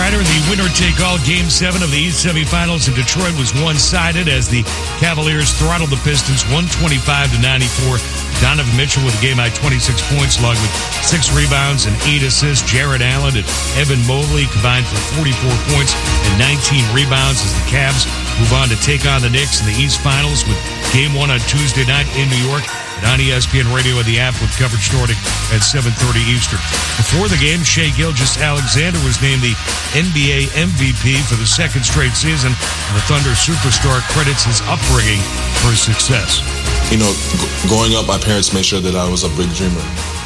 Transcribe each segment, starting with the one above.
Ryder, the winner-take-all Game 7 of the East semifinals in Detroit was one-sided as the Cavaliers throttled the Pistons 125-94. Donovan Mitchell with a game-high 26 points, along with 6 rebounds and 8 assists. Jared Allen and Evan Mobley combined for 44 points and 19 rebounds as the Cavs move on to take on the Knicks in the East Finals with Game 1 on Tuesday night in New York. And on ESPN Radio and the app with coverage starting at 7:30 Eastern. Before the game, Shai Gilgeous-Alexander was named the NBA MVP for the second straight season. And the Thunder superstar credits his upbringing for his success. You know, growing up, my parents made sure that I was a big dreamer.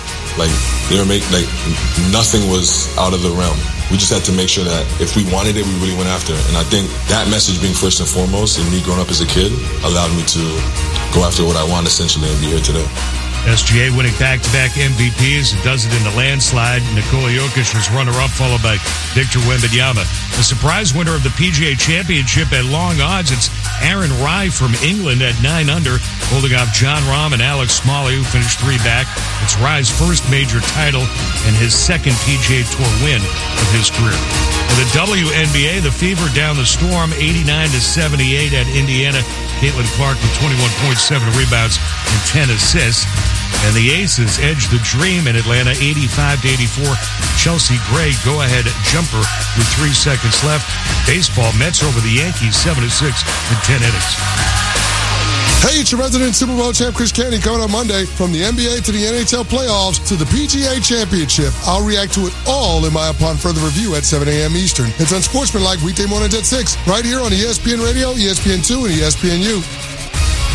Nothing was out of the realm. We just had to make sure that if we wanted it, we really went after it. And I think that message being first and foremost, and me growing up as a kid, allowed me to go after what I want essentially and be here today. SGA winning back-to-back MVPs and does it in a landslide. Nikola Jokic was runner-up, followed by Victor Wembanyama. The surprise winner of the PGA Championship at long odds, it's Aaron Rai from England at 9 under, holding off Jon Rahm and Alex Smalley, who finished 3 back. It's Rai's first major title and his second PGA Tour win of his career. In the WNBA, the Fever down the Storm 89-78 at Indiana. Caitlin Clark with 21.7 rebounds and 10 assists. And the Aces edged the Dream in Atlanta 85-84. Chelsea Gray go-ahead jumper with 3 seconds left. Baseball, Mets over the Yankees 7-6 in 10 innings. Hey, it's your resident Super Bowl champ, Chris Canty, coming on Monday. From the NBA to the NHL playoffs to the PGA Championship, I'll react to it all in my Upon Further Review at 7 a.m. Eastern. It's Unsportsmanlike weekday mornings at 6, right here on ESPN Radio, ESPN2, and ESPNU.